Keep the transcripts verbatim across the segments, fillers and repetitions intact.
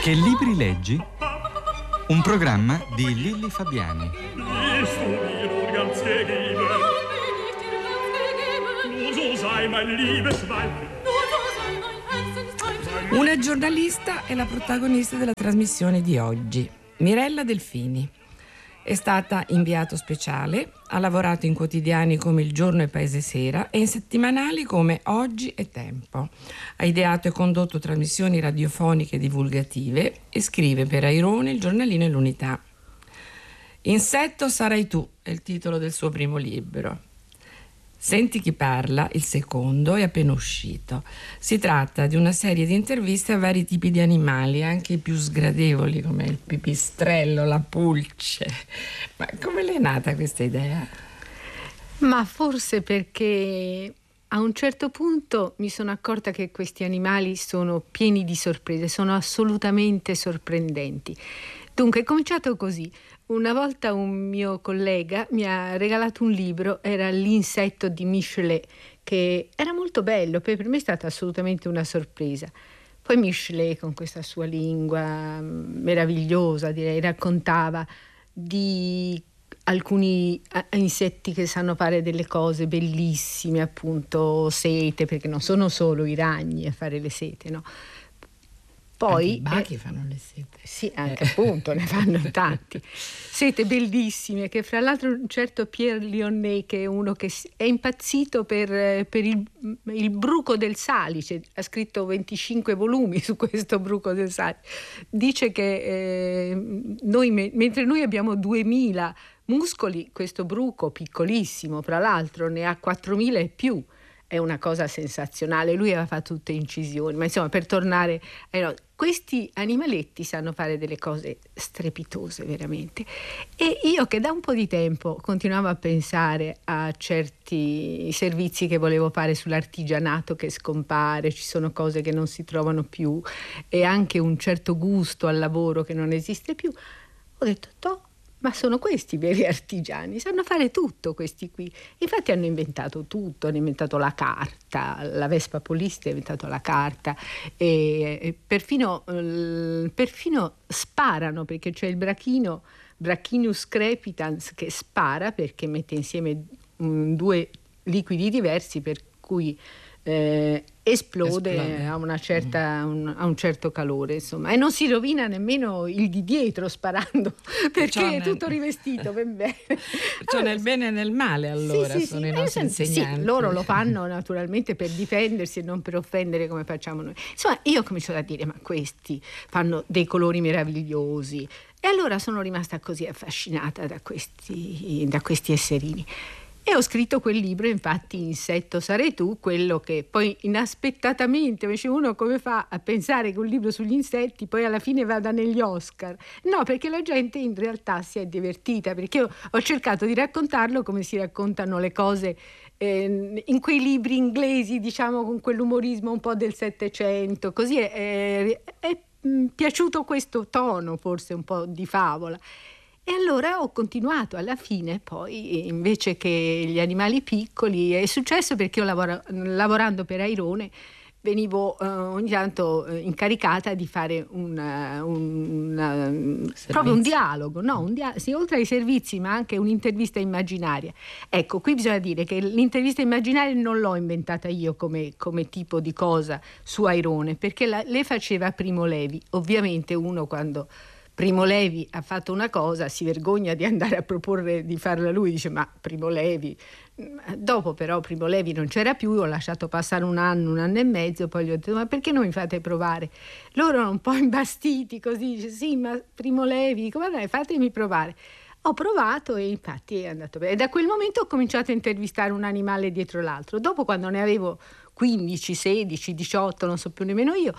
Che libri leggi? Un programma di Lilli Fabiani. Una giornalista è la protagonista della trasmissione di oggi, Mirella Delfini. È stata inviato speciale, ha lavorato in quotidiani come Il Giorno e Paese Sera e in settimanali come Oggi e Tempo. Ha ideato e condotto trasmissioni radiofoniche divulgative e scrive per Airone, Il Giornalino e l'Unità. Insetto sarai tu è il titolo del suo primo libro. Senti chi parla, il secondo, è appena uscito. Si tratta di una serie di interviste a vari tipi di animali, anche i più sgradevoli come il pipistrello, la pulce. Ma come le è nata questa idea? Ma forse perché a un certo punto mi sono accorta che questi animali sono pieni di sorprese, sono assolutamente sorprendenti. Dunque è cominciato così. Una volta un mio collega mi ha regalato un libro, era L'insetto di Michelet, che era molto bello, per me è stata assolutamente una sorpresa. Poi Michelet, con questa sua lingua meravigliosa, direi, raccontava di alcuni insetti che sanno fare delle cose bellissime, appunto sete, perché non sono solo i ragni a fare le sete, no? Poi, anche i bachi eh, fanno le sete. Sì, anche eh. appunto, ne fanno tanti. Sete bellissime, che fra l'altro un certo Pierre Lyonnais, che è uno che è impazzito per, per il, il bruco del salice, ha scritto venticinque volumi su questo bruco del salice. Dice che eh, noi, mentre noi abbiamo duemila muscoli, questo bruco piccolissimo, fra l'altro, ne ha quattromila e più. È una cosa sensazionale. Lui aveva fatto tutte incisioni, ma insomma, per tornare ai no, questi animaletti sanno fare delle cose strepitose veramente. E io, che da un po' di tempo continuavo a pensare a certi servizi che volevo fare sull'artigianato che scompare, ci sono cose che non si trovano più e anche un certo gusto al lavoro che non esiste più, ho detto toh, ma sono questi veri artigiani, sanno fare tutto questi qui. Infatti hanno inventato tutto, hanno inventato la carta, la Vespa Polista ha inventato la carta e, e perfino, eh, perfino sparano, perché c'è il brachino, Brachinus crepitans, che spara perché mette insieme um, due liquidi diversi, per cui eh, esplode, esplode a una certa, un, a un certo calore, insomma, e non si rovina nemmeno il di dietro sparando, perché è nel... tutto rivestito ben bene. Cioè allora, nel bene e nel male, allora, sì, sì, sono sì, i nostri eh, insegnanti. Sì, loro lo fanno naturalmente per difendersi e non per offendere come facciamo noi. Insomma, io ho cominciato a dire, ma questi fanno dei colori meravigliosi, e allora sono rimasta così affascinata da questi, da questi esserini. E ho scritto quel libro, infatti, Insetto sarai tu, quello che poi inaspettatamente, invece uno come fa a pensare che un libro sugli insetti poi alla fine vada negli Oscar? No, perché la gente in realtà si è divertita, perché io ho cercato di raccontarlo come si raccontano le cose eh, in quei libri inglesi, diciamo, con quell'umorismo un po' del Settecento, così è, è, è piaciuto questo tono, forse un po' di favola. E allora ho continuato, alla fine poi, invece che gli animali piccoli, è successo perché io lavoro, lavorando per Airone venivo eh, ogni tanto eh, incaricata di fare una, una, proprio un dialogo, no, un dia- sì, oltre ai servizi, ma anche un'intervista immaginaria. Ecco, qui bisogna dire che l'intervista immaginaria non l'ho inventata io come, come tipo di cosa su Airone, perché la, le faceva Primo Levi. Ovviamente uno, quando Primo Levi ha fatto una cosa, si vergogna di andare a proporre di farla lui, dice ma Primo Levi. Dopo però Primo Levi non c'era più, ho lasciato passare un anno, un anno e mezzo, poi gli ho detto ma perché non mi fate provare? Loro erano un po' imbastiti così, dice sì ma Primo Levi, dico vabbè fatemi provare. Ho provato e infatti è andato bene. E da quel momento ho cominciato a intervistare un animale dietro l'altro. Dopo, quando ne avevo quindici, sedici, diciotto, non so più nemmeno io,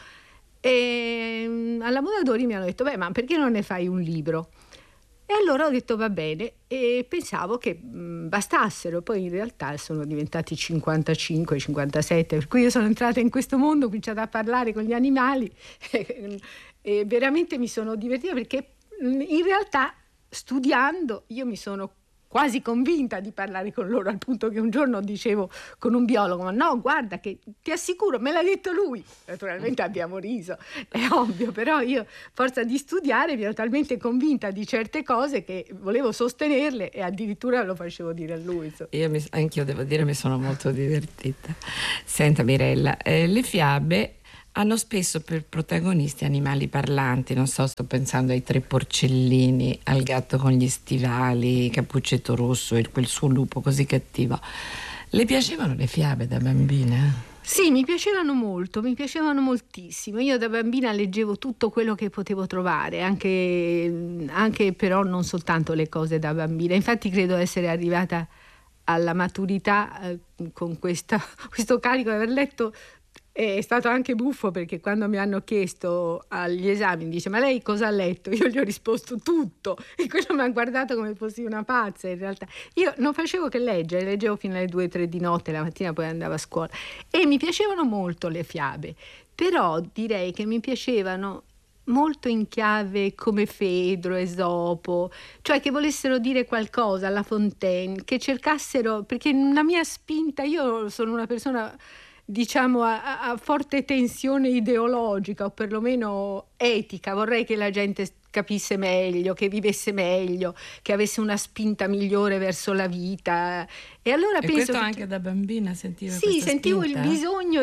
e alla Mondadori mi hanno detto beh ma perché non ne fai un libro? E allora ho detto va bene, e pensavo che mh, bastassero, poi in realtà sono diventati cinquantacinque cinquantasette, per cui io sono entrata in questo mondo, ho cominciato a parlare con gli animali e, e veramente mi sono divertita, perché in realtà studiando io mi sono quasi convinta di parlare con loro, al punto che un giorno dicevo con un biologo: ma no, guarda che ti assicuro, me l'ha detto lui. Naturalmente abbiamo riso, è ovvio, però io, forza di studiare, mi ero talmente convinta di certe cose che volevo sostenerle e addirittura lo facevo dire a lui. Io mi, anch'io devo dire mi sono molto divertita. Senta Mirella, eh, le fiabe hanno spesso per protagonisti animali parlanti, non so, sto pensando ai tre porcellini, al gatto con gli stivali, Cappuccetto Rosso e quel suo lupo così cattivo. Le piacevano le fiabe da bambina? Sì, mi piacevano molto, mi piacevano moltissimo. Io da bambina leggevo tutto quello che potevo trovare, anche, anche però non soltanto le cose da bambina. Infatti credo essere arrivata alla maturità eh, con questa, questo carico di aver letto. È stato anche buffo, perché quando mi hanno chiesto agli esami, dice: ma lei cosa ha letto? Io gli ho risposto tutto, e quello mi ha guardato come fossi una pazza. In realtà io non facevo che leggere, leggevo fino alle due o tre di notte, la mattina poi andavo a scuola, e mi piacevano molto le fiabe, però direi che mi piacevano molto in chiave come Fedro, Esopo, cioè che volessero dire qualcosa, La Fontaine, che cercassero, perché la mia spinta, io sono una persona diciamo a, a forte tensione ideologica, o perlomeno etica. Vorrei che la gente capisse meglio, che vivesse meglio, che avesse una spinta migliore verso la vita. E allora e penso questo che anche da bambina sentiva sì, questa sentivo spinta? Il bisogno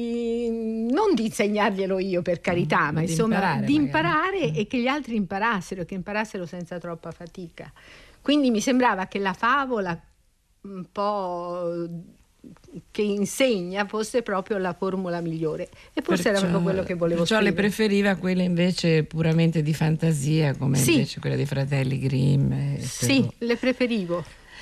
di non di insegnarglielo io, per carità, mm, ma di insomma imparare, di imparare magari. E che gli altri imparassero, che imparassero senza troppa fatica. Quindi mi sembrava che la favola un po' che insegna fosse proprio la formula migliore, e forse perciò, era proprio quello che volevo perciò scrivere. le preferiva quelle invece puramente di fantasia, come sì. invece quella dei fratelli Grimm e sì, Perrault. le preferivo.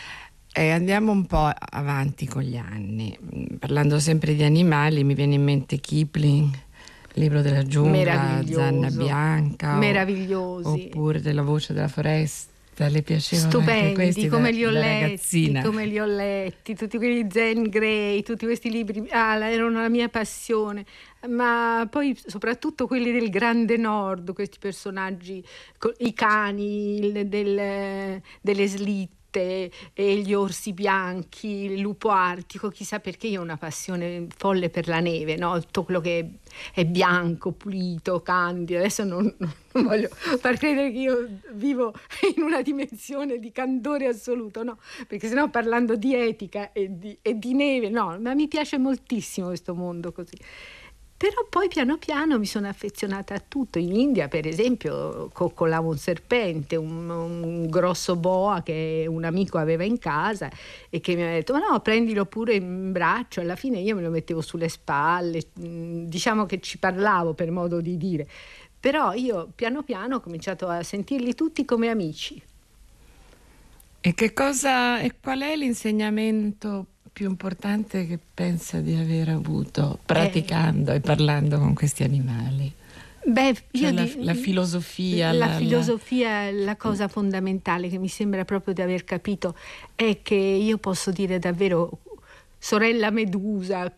E andiamo un po' avanti con gli anni, parlando sempre di animali, mi viene in mente Kipling, Libro della giungla, Zanna Bianca, meravigliosi, oppure Della voce della foresta. Le piacevano stupendi, anche questi come da, li ho da letti, ragazzina? come li ho letti, tutti quelli Zen Grey, tutti questi libri, ah, erano la mia passione, ma poi soprattutto quelli del Grande Nord, questi personaggi, i cani il, del, delle slitte e gli orsi bianchi, il lupo artico. Chissà perché io ho una passione folle per la neve, no? Tutto quello che è, è bianco, pulito, candido. Adesso non, non voglio far credere che io vivo in una dimensione di candore assoluto, no, perché sennò parlando di etica e di, e di neve, no, ma mi piace moltissimo questo mondo così. Però poi piano piano mi sono affezionata a tutto. In India, per esempio, coccolavo un serpente, un, un grosso boa che un amico aveva in casa e che mi ha detto: ma no, prendilo pure in braccio. Alla fine io me lo mettevo sulle spalle, diciamo che ci parlavo, per modo di dire. Però io piano piano ho cominciato a sentirli tutti come amici. E che cosa e qual è l'insegnamento più importante che pensa di aver avuto praticando eh. e parlando con questi animali? Beh, cioè io la, di, la filosofia la, la filosofia la... la cosa fondamentale che mi sembra proprio di aver capito è che io posso dire davvero sorella Medusa,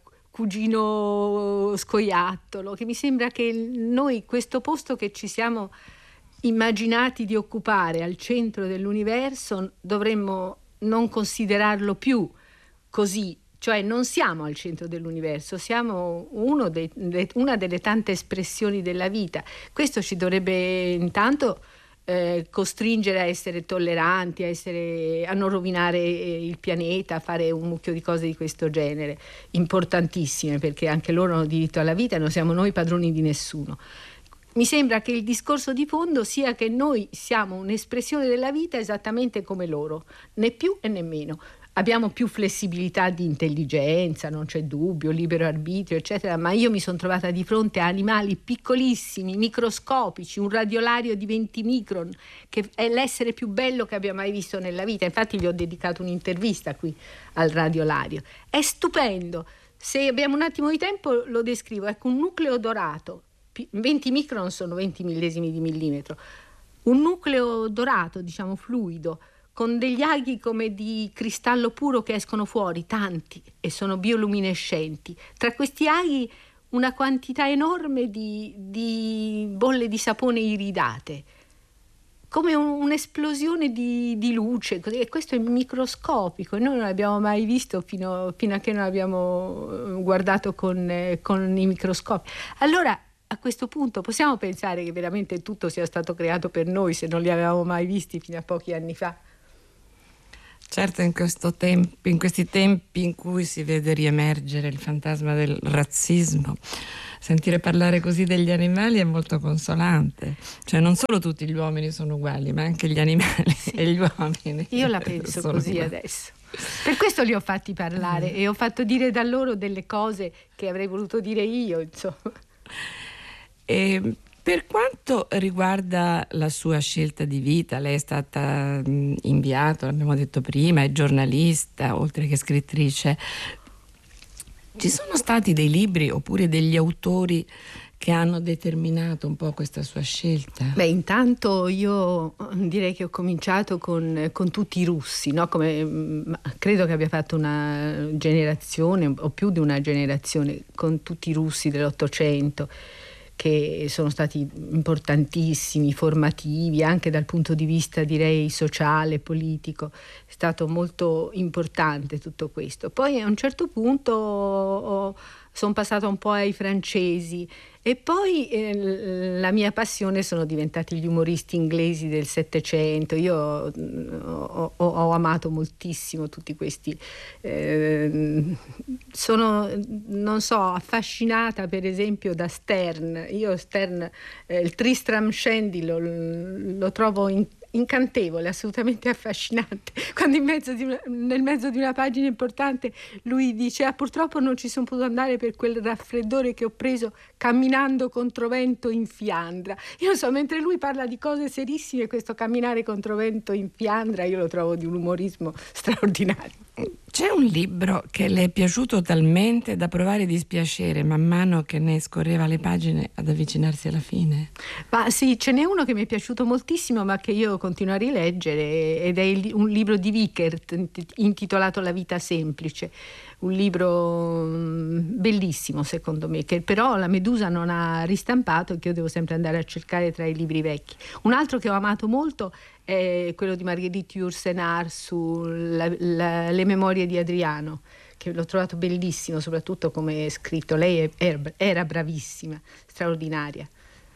cugino scoiattolo, che mi sembra che noi questo posto che ci siamo immaginati di occupare al centro dell'universo dovremmo non considerarlo più così, cioè non siamo al centro dell'universo, siamo uno dei, de, una delle tante espressioni della vita. Questo ci dovrebbe intanto eh, costringere a essere tolleranti, a, essere, a non rovinare il pianeta, a fare un mucchio di cose di questo genere, importantissime, perché anche loro hanno diritto alla vita e non siamo noi padroni di nessuno. Mi sembra che il discorso di fondo sia che noi siamo un'espressione della vita esattamente come loro, né più e né meno. Abbiamo più flessibilità di intelligenza, non c'è dubbio, libero arbitrio, eccetera, ma io mi sono trovata di fronte a animali piccolissimi, microscopici, un radiolario di venti micron, che è l'essere più bello che abbia mai visto nella vita. Infatti gli ho dedicato un'intervista qui al radiolario. È stupendo. Se abbiamo un attimo di tempo lo descrivo. Ecco, un nucleo dorato, venti micron sono venti millesimi di millimetro, un nucleo dorato, diciamo fluido, con degli aghi come di cristallo puro che escono fuori, tanti, e sono bioluminescenti. Tra questi aghi una quantità enorme di, di bolle di sapone iridate. come un, un'esplosione di, di luce, così, e questo è microscopico, noi non l'abbiamo mai visto fino, fino a che non abbiamo guardato con, eh, con i microscopi. Allora a questo punto possiamo pensare che veramente tutto sia stato creato per noi se non li avevamo mai visti fino a pochi anni fa? Certo, in, questo tempo, in questi tempi in cui si vede riemergere il fantasma del razzismo, sentire parlare così degli animali è molto consolante. Cioè non solo tutti gli uomini sono uguali, ma anche gli animali sì. e gli uomini. Io la penso così uguali. Adesso. Per questo li ho fatti parlare mm. e ho fatto dire da loro delle cose che avrei voluto dire io, insomma. E per quanto riguarda la sua scelta di vita, lei è stata inviata, l'abbiamo detto prima, è giornalista, oltre che scrittrice. Ci sono stati dei libri oppure degli autori che hanno determinato un po' questa sua scelta? Beh, intanto io direi che ho cominciato con, con tutti i russi, no? Come, credo che abbia fatto una generazione o più di una generazione con tutti i russi dell'Ottocento, che sono stati importantissimi, formativi, anche dal punto di vista, direi, sociale, politico. È stato molto importante tutto questo. Poi a un certo punto ho, sono passata un po' ai francesi e poi eh, la mia passione sono diventati gli umoristi inglesi del Settecento. Io ho, ho, ho amato moltissimo tutti questi. Eh, sono, non so, affascinata per esempio da Sterne. Io Sterne, eh, il Tristram Shandy lo, lo trovo in, incantevole, assolutamente affascinante. Quando in mezzo di una, nel mezzo di una pagina importante lui dice: ah, purtroppo non ci sono potuto andare per quel raffreddore che ho preso camminando controvento in Fiandra. Io non so, mentre lui parla di cose serissime, questo camminare controvento in Fiandra io lo trovo di un umorismo straordinario. C'è un libro che le è piaciuto talmente da provare dispiacere man mano che ne scorreva le pagine ad avvicinarsi alla fine? Ma sì, ce n'è uno che mi è piaciuto moltissimo ma che io continuo a rileggere ed è il, un libro di Wiechert intitolato La vita semplice, un libro bellissimo secondo me, che però la Medusa non ha ristampato e che io devo sempre andare a cercare tra i libri vecchi. Un altro che ho amato molto è quello di Marguerite Yourcenar sulle memorie di Adriano, che l'ho trovato bellissimo, soprattutto come è scritto. Lei è, era bravissima, straordinaria.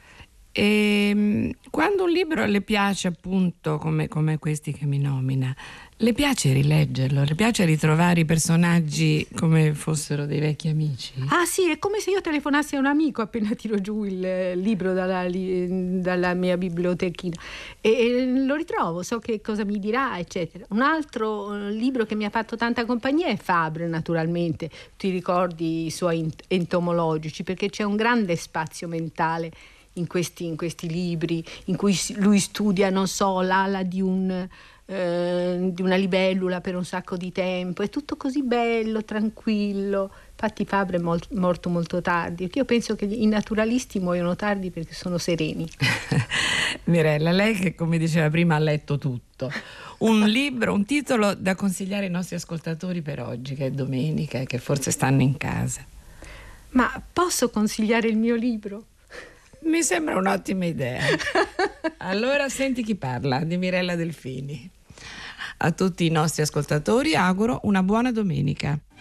E quando un libro le piace, appunto, come, come questi che mi nomina, le piace rileggerlo? Le piace ritrovare i personaggi come fossero dei vecchi amici? Ah sì, è come se io telefonassi a un amico appena tiro giù il libro dalla, dalla mia bibliotechina e lo ritrovo, so che cosa mi dirà, eccetera. Un altro libro che mi ha fatto tanta compagnia è Fabre, naturalmente. Ti ricordi i suoi entomologici, perché c'è un grande spazio mentale in questi, in questi libri in cui lui studia, non so, l'ala di un eh, di una libellula per un sacco di tempo. È tutto così bello, tranquillo. Infatti Fabre è mol- morto molto tardi, perché io penso che i naturalisti muoiono tardi perché sono sereni. Mirella, lei che, come diceva prima, ha letto tutto, un libro, un titolo da consigliare ai nostri ascoltatori per oggi, che è domenica e che forse stanno in casa? Ma posso consigliare il mio libro? Mi sembra un'ottima idea. Allora senti chi parla, di Mirella Delfini. A tutti i nostri ascoltatori auguro una buona domenica.